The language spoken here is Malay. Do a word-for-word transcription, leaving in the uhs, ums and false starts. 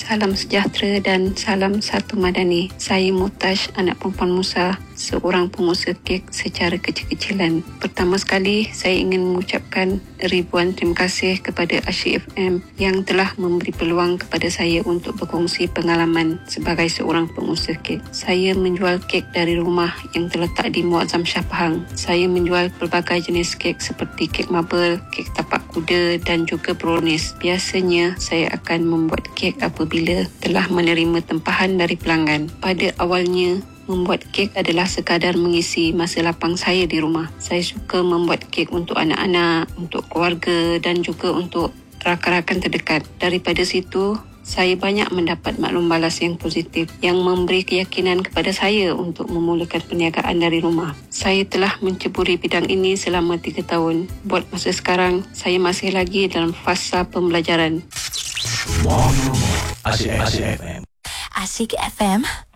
Salam sejahtera dan salam satu madani. Saya Mutash, anak perempuan Musa, seorang pengusaha kek secara kecil-kecilan. Pertama sekali, saya ingin mengucapkan ribuan terima kasih kepada Asyik F M yang telah memberi peluang kepada saya untuk berkongsi pengalaman sebagai seorang pengusaha kek. Saya menjual kek dari rumah yang terletak di Muazzam Shah Pahang. Saya menjual pelbagai jenis kek seperti kek marble, kek tapak kuda dan juga brownies. Biasanya, saya akan membuat kek apabila telah menerima tempahan dari pelanggan. Pada awalnya, membuat kek adalah sekadar mengisi masa lapang saya di rumah. Saya suka membuat kek untuk anak-anak, untuk keluarga dan juga untuk rakan-rakan terdekat. Daripada situ, saya banyak mendapat maklum balas yang positif yang memberi keyakinan kepada saya untuk memulakan perniagaan dari rumah. Saya telah menceburi bidang ini selama tiga tahun. Buat masa sekarang, saya masih lagi dalam fasa pembelajaran. Asyik F M. Asyik F M